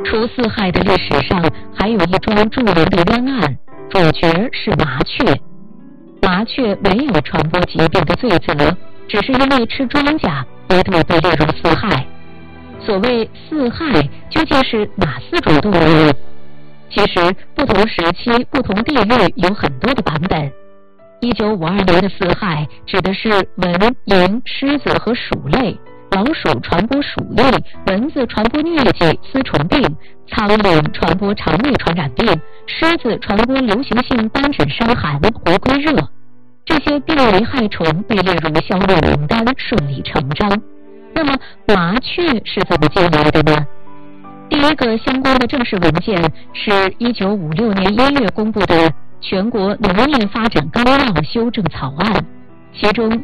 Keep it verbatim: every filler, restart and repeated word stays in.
除四害的历史上，还有一桩著名的冤案，主角是麻雀。麻雀没有传播疾病的罪责，只是因为吃庄稼，一度被列入四害。所谓四害究竟是哪四种动物？其实不同时期、不同地域有很多的版本。一九五二年的四害指的是蚊、蝇、虱子和鼠类，老鼠传播鼠疫，蚊子传播疟疾、丝虫病，苍蝇传播肠胃传染病，虱子传播流行性单指伤寒、回归热。这些病危害虫被列入消灭名单，顺理成章。那么麻雀是怎么进来的呢？第一个相关的正式文件是一九五六年一月公布的全国农业发展纲要修正草案，其中